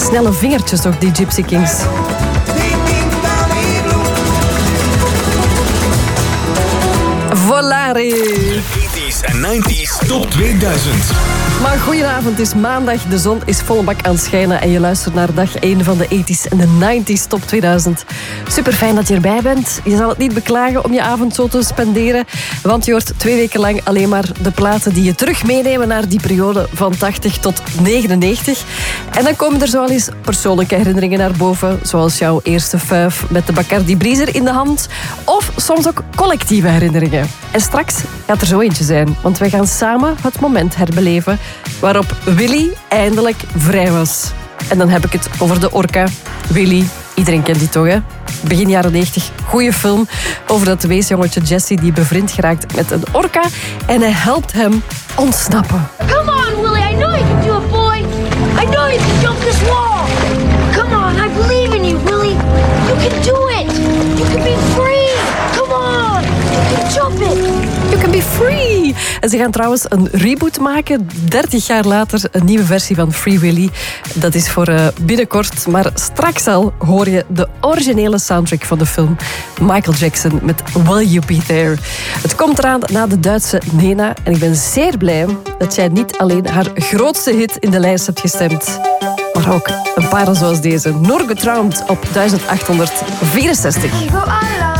snelle vingertjes toch, die Gypsy Kings. Volare. 80s en 90s top 2000. Maar goedenavond, het is maandag, de zon is volle bak aan het schijnen en je luistert naar dag 1 van de 80s en de 90s top 2000. Super fijn dat je erbij bent. Je zal het niet beklagen om je avond zo te spenderen, want je hoort 2 weken lang alleen maar de platen die je terug meenemen naar die periode van 80 tot 99. En dan komen er zoal eens persoonlijke herinneringen naar boven, zoals jouw eerste fuif met de Bacardi Breezer in de hand, of soms ook collectieve herinneringen. En straks gaat er zo eentje zijn, want wij gaan samen het moment herbeleven waarop Willy eindelijk vrij was. En dan heb ik het over de orka. Willy, iedereen kent die toch, hè? Begin jaren 90, goeie film over dat weesjongetje Jesse die bevriend geraakt met een orka en hij helpt hem ontsnappen. Come on, Willy, I know you can do it, boy. I know you can jump this wall. Come on, I believe in you, Willy. You can do it. You can be free. Come on, you can jump it. You can be free. En ze gaan trouwens een reboot maken. 30 jaar later een nieuwe versie van Free Willy. Dat is voor binnenkort. Maar straks al hoor je de originele soundtrack van de film. Michael Jackson met Will You Be There. Het komt eraan na de Duitse Nena. En ik ben zeer blij dat jij niet alleen haar grootste hit in de lijst hebt gestemd. Maar ook een paar zoals deze. Nur getraumd op 1864.